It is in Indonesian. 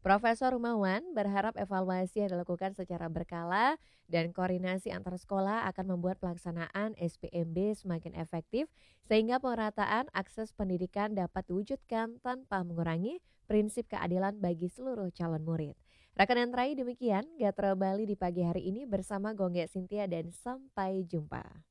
Profesor Rumawan berharap evaluasi yang dilakukan secara berkala dan koordinasi antar sekolah akan membuat pelaksanaan SPMB semakin efektif sehingga pemerataan akses pendidikan dapat diwujudkan tanpa mengurangi prinsip keadilan bagi seluruh calon murid. Rekan Entrai demikian Gatra Bali di pagi hari ini bersama Gongge Sintia dan sampai jumpa.